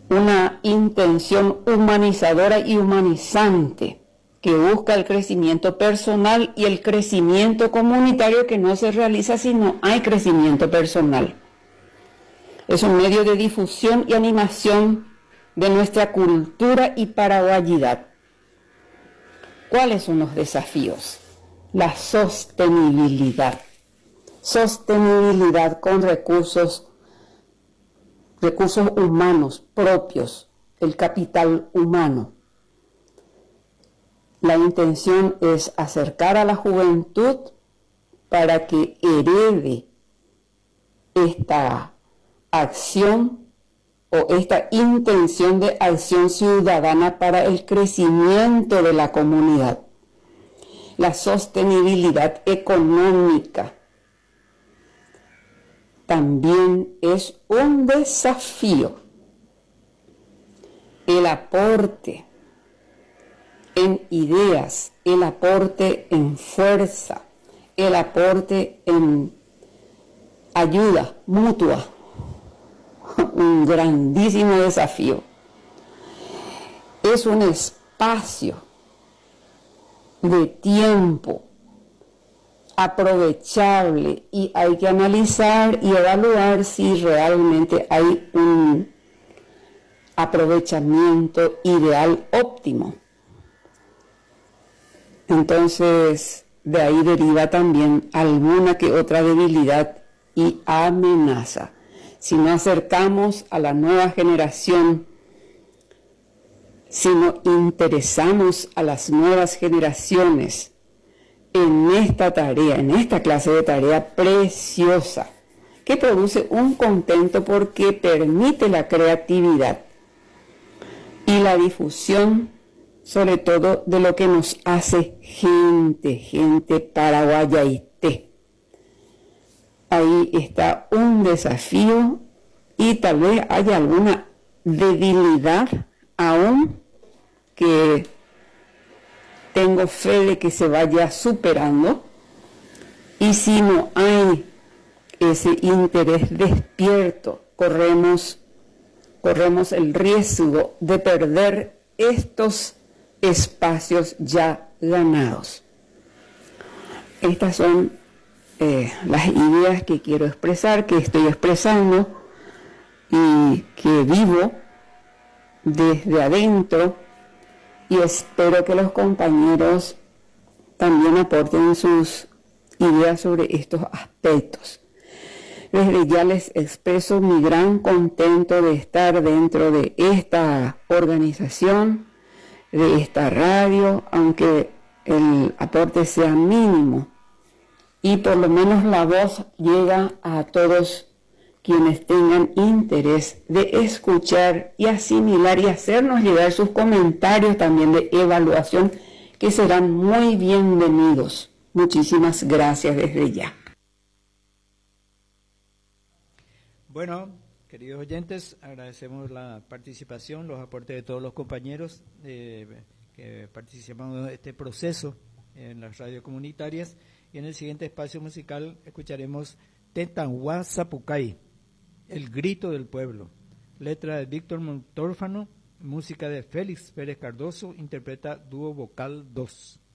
una intención humanizadora y humanizante que busca el crecimiento personal y el crecimiento comunitario, que no se realiza si no hay crecimiento personal. Es un medio de difusión y animación de nuestra cultura y paraguayidad. ¿Cuáles son los desafíos? La sostenibilidad. Sostenibilidad con recursos humanos propios, el capital humano. La intención es acercar a la juventud para que herede esta acción o esta intención de acción ciudadana para el crecimiento de la comunidad. La sostenibilidad económica también es un desafío. El aporte en ideas, el aporte en fuerza, el aporte en ayuda mutua, un grandísimo desafío. Es un espacio de tiempo aprovechable y hay que analizar y evaluar si realmente hay un aprovechamiento ideal óptimo. Entonces, de ahí deriva también alguna que otra debilidad y amenaza. Si no acercamos a la nueva generación, si no interesamos a las nuevas generaciones en esta tarea, en esta clase de tarea preciosa, que produce un contento porque permite la creatividad y la difusión, sobre todo de lo que nos hace gente paraguayayté. Ahí está un desafío y tal vez haya alguna debilidad aún que tengo fe de que se vaya superando, y si no hay ese interés despierto, corremos el riesgo de perder estos espacios ya ganados. Estas son las ideas que quiero expresar, que estoy expresando y que vivo desde adentro, y espero que los compañeros también aporten sus ideas sobre estos aspectos. Desde ya les expreso mi gran contento de estar dentro de esta organización, de esta radio, aunque el aporte sea mínimo, y por lo menos la voz llega a todos quienes tengan interés de escuchar y asimilar y hacernos llegar sus comentarios también de evaluación, que serán muy bienvenidos. Muchísimas gracias desde ya. Bueno, queridos oyentes, agradecemos la participación, los aportes de todos los compañeros que participan de este proceso en las radios comunitarias, y en el siguiente espacio musical escucharemos Tetanhuá Zapucay, El Grito del Pueblo, letra de Víctor Montórfano, música de Félix Pérez Cardoso, interpreta dúo vocal 2.